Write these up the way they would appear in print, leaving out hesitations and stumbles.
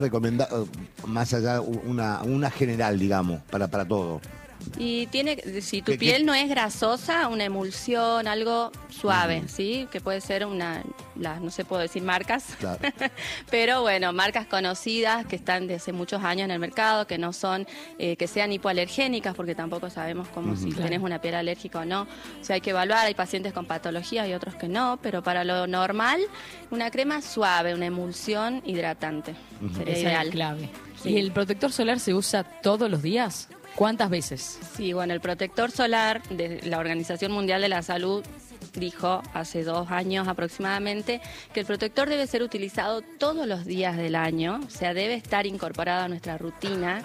recomendado, más allá, una general, digamos, para todo? Y si tu piel no es grasosa, una emulsión, algo suave, ¿sí? Que puede ser no sé, puedo decir marcas, Claro. pero bueno, marcas conocidas que están desde hace muchos años en el mercado, que no son, que sean hipoalergénicas, porque tampoco sabemos cómo si tenés una piel alérgica o no. O sea, hay que evaluar, hay pacientes con patologías y otros que no, pero para lo normal, una crema suave, una emulsión hidratante, sería Esa ideal. es clave. Sí. ¿Y el protector solar se usa todos los días? ¿Cuántas veces? Sí, bueno, el protector solar de la Organización Mundial de la Salud dijo hace 2 años aproximadamente que el protector debe ser utilizado todos los días del año, o sea, debe estar incorporado a nuestra rutina,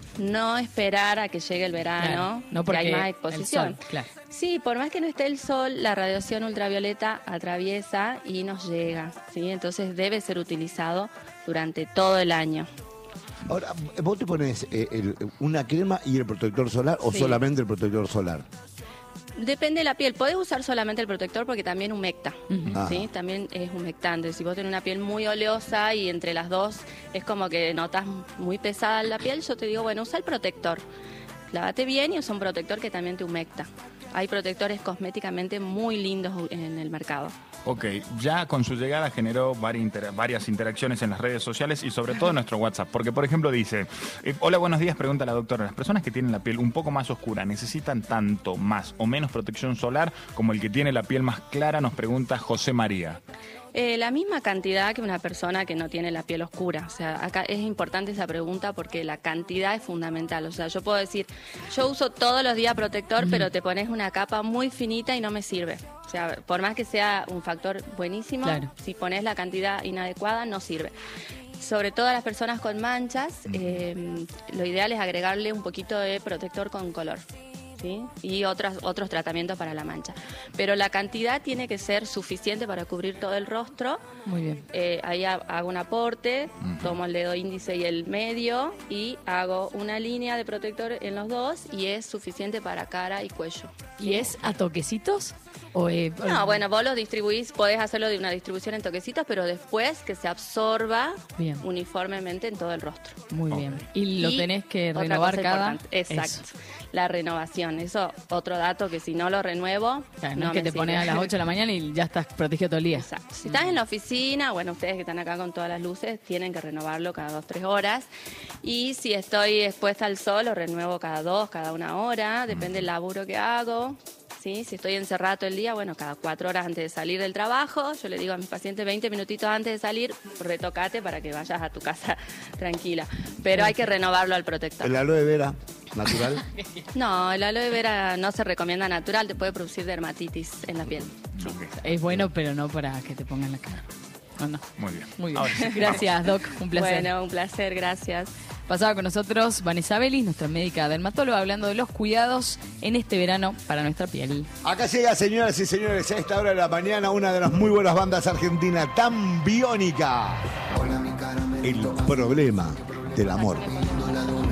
no esperar a que llegue el verano, Claro, no porque que hay más exposición. el sol, claro. Sí, por más que no esté el sol, la radiación ultravioleta atraviesa y nos llega, ¿sí? Entonces debe ser utilizado durante todo el año. Ahora, ¿vos te pones una crema y el protector solar o Sí. solamente el protector solar? Depende de la piel. Podés usar solamente el protector porque también humecta, ¿sí? Ah. También es humectante. Si vos tenés una piel muy oleosa y entre las dos es como que notas muy pesada la piel, yo te digo, bueno, usa el protector. Lávate bien y usa un protector que también te humecta. Hay protectores cosméticamente muy lindos en el mercado. Ok, ya con su llegada generó varias interacciones en las redes sociales y sobre todo en nuestro WhatsApp. Porque, por ejemplo, dice, hola, buenos días, pregunta la doctora. ¿Las personas que tienen la piel un poco más oscura necesitan tanto más o menos protección solar como el que tiene la piel más clara? Nos pregunta José María. La misma cantidad que una persona que no tiene la piel oscura. O sea, acá es importante esa pregunta porque la cantidad es fundamental. O sea, yo puedo decir, yo uso todos los días protector, pero te pones una capa muy finita y no me sirve. O sea, por más que sea un factor buenísimo, Claro. si pones la cantidad inadecuada, no sirve. Sobre todo a las personas con manchas, lo ideal es agregarle un poquito de protector con color. ¿Sí? Y otros tratamientos para la mancha. Pero la cantidad tiene que ser suficiente para cubrir todo el rostro. Muy bien. Ahí hago un aporte, tomo el dedo índice y el medio y hago una línea de protector en los dos y es suficiente para cara y cuello. ¿Y es a toquecitos? No, bueno, vos lo distribuís, podés hacerlo de una distribución en toquecitos, pero después que se absorba Bien. uniformemente en todo el rostro. Muy bien. Y lo tenés que otra renovar cosa cada... importante, exacto. Eso. La renovación, eso otro dato que si no lo renuevo, Claro, no no es que me te pones a sirve. las 8 de la mañana y ya estás protegido todo el día. Exacto. Si estás en la oficina, bueno, ustedes que están acá con todas las luces, tienen que renovarlo cada 2-3 horas. Y si estoy expuesta al sol, lo renuevo cada 2, cada 1 hora, depende del laburo que hago. ¿Sí? Si estoy encerrado todo el día, bueno, cada 4 horas antes de salir del trabajo, yo le digo a mis pacientes 20 minutitos antes de salir, retocate para que vayas a tu casa tranquila. Pero hay que renovarlo al protector. ¿El aloe vera natural? No, el aloe vera no se recomienda natural, te puede producir dermatitis en la piel. Es bueno, pero no para que te pongan la cara. No. Muy bien. Muy bien. Ahora sí. Gracias, Doc. Un placer. Bueno, un placer, gracias. Pasaba con nosotros Vanessa Belis, nuestra médica dermatóloga, hablando de los cuidados en este verano para nuestra piel. Acá llega, señoras y señores, a esta hora de la mañana, una de las muy buenas bandas argentinas, Tan Biónica. El problema del amor.